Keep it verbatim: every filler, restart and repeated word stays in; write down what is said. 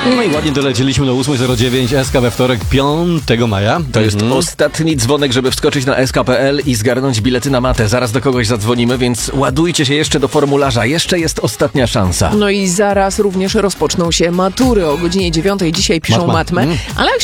No i ładnie dolecieliśmy do ósma zero dziewięć S K we wtorek, piątego maja. To jest Mhm. ostatni dzwonek, żeby wskoczyć na S K kropka P L i zgarnąć bilety na matę. Zaraz do kogoś zadzwonimy, więc ładujcie się jeszcze do formularza. Jeszcze jest ostatnia szansa. No i zaraz również rozpoczną się matury o godzinie dziewiątej. Dzisiaj piszą Matma. matmę, Mm. ale jak